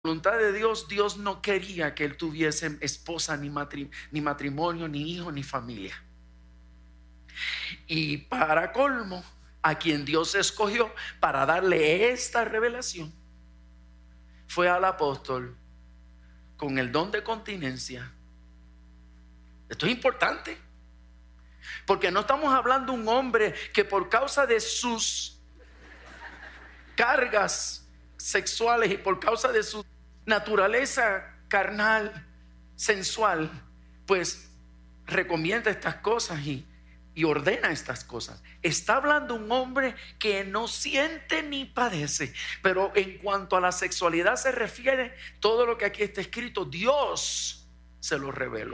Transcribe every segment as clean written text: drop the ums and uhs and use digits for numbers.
Voluntad de Dios, Dios no quería que él tuviese esposa, ni matrimonio, ni hijo, ni familia. Y para colmo, a quien Dios escogió para darle esta revelación fue al apóstol con el don de continencia. Esto es importante, porque no estamos hablando de un hombre que por causa de sus cargas sexuales y por causa de su naturaleza carnal, sensual, pues recomienda estas cosas y ordena estas cosas. Está hablando un hombre que no siente ni padece, pero en cuanto a la sexualidad se refiere, todo lo que aquí está escrito, Dios se lo reveló.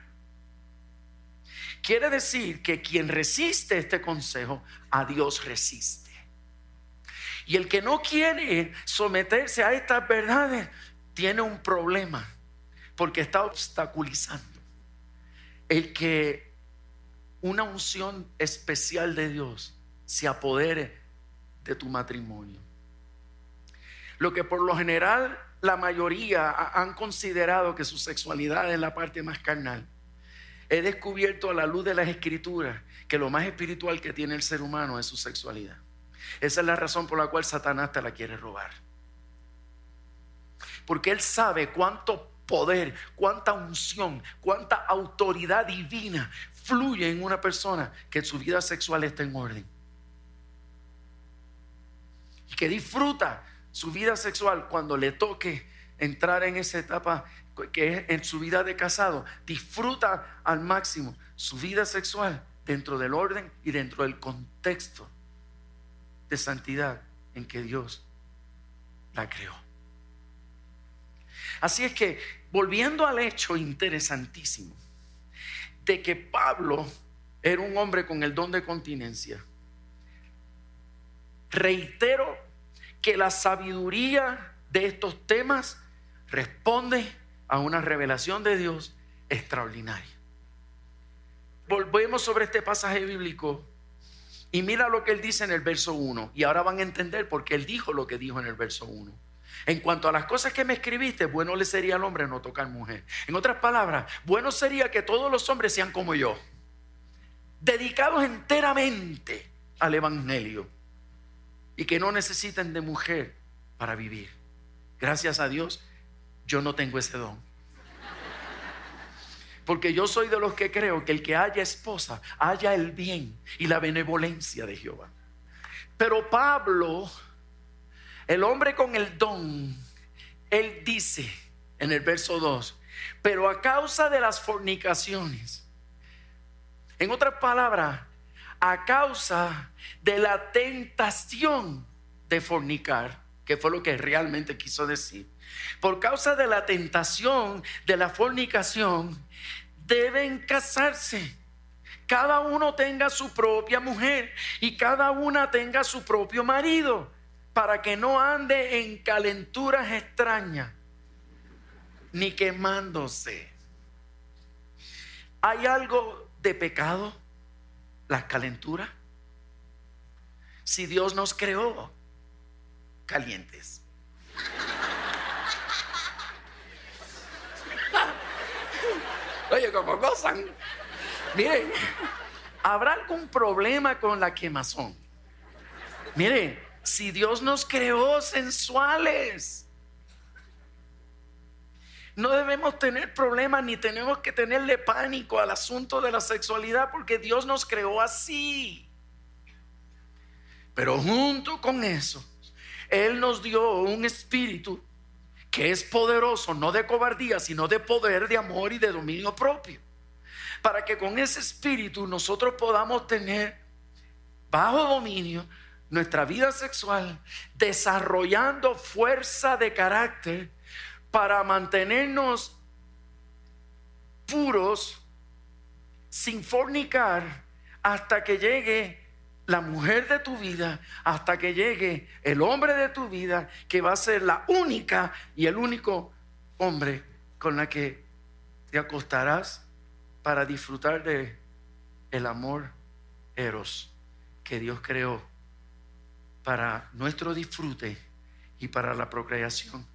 Quiere decir que quien resiste este consejo, a Dios resiste. Y el que no quiere someterse a estas verdades tiene un problema, porque está obstaculizando el que una unción especial de Dios se apodere de tu matrimonio. Lo que por lo general la mayoría han considerado que su sexualidad es la parte más carnal, he descubierto a la luz de las escrituras que lo más espiritual que tiene el ser humano es su sexualidad. Esa es la razón por la cual Satanás te la quiere robar, porque él sabe cuánto poder, cuánta unción, cuánta autoridad divina fluye en una persona que su vida sexual está en orden y que disfruta su vida sexual cuando le toque entrar en esa etapa que es en su vida de casado. Disfruta al máximo su vida sexual dentro del orden y dentro del contexto de santidad en que Dios la creó. Así es que, volviendo al hecho interesantísimo de que Pablo era un hombre con el don de continencia, reitero que la sabiduría de estos temas responde a una revelación de Dios extraordinaria. Volvemos sobre este pasaje bíblico y mira lo que él dice en el verso 1. Y ahora van a entender por qué él dijo lo que dijo en el verso 1. En cuanto a las cosas que me escribiste, bueno le sería al hombre no tocar mujer. En otras palabras, bueno sería que todos los hombres sean como yo, dedicados enteramente al evangelio y que no necesiten de mujer para vivir. Gracias a Dios, yo no tengo ese don, porque yo soy de los que creo que el que haya esposa haya el bien y la benevolencia de Jehová. Pero Pablo, el hombre con el don, él dice en el verso 2, pero a causa de las fornicaciones, en otras palabras, a causa de la tentación de fornicar, que fue lo que realmente quiso decir, por causa de la tentación de la fornicación, deben casarse. Cada uno tenga su propia mujer y cada una tenga su propio marido, para que no ande en calenturas extrañas ni quemándose. ¿Hay algo de pecado las calenturas? Si Dios nos creó calientes. Oye, como gozan. Miren, ¿habrá algún problema con la quemazón? Miren, si Dios nos creó sensuales, no debemos tener problemas ni tenemos que tenerle pánico al asunto de la sexualidad, porque Dios nos creó así. Pero junto con eso, Él nos dio un espíritu que es poderoso, no de cobardía, sino de poder, de amor y de dominio propio, para que con ese espíritu nosotros podamos tener bajo dominio nuestra vida sexual, desarrollando fuerza de carácter para mantenernos puros, sin fornicar, hasta que llegue la mujer de tu vida, hasta que llegue el hombre de tu vida, que va a ser la única y el único hombre con la que te acostarás para disfrutar de el amor eros que Dios creó para nuestro disfrute y para la procreación